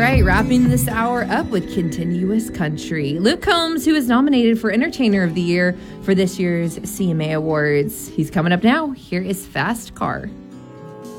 right, wrapping this hour up with Continuous Country. Luke Combs, who is nominated for Entertainer of the Year for this year's CMA Awards. He's coming up now. Here is Fast Car.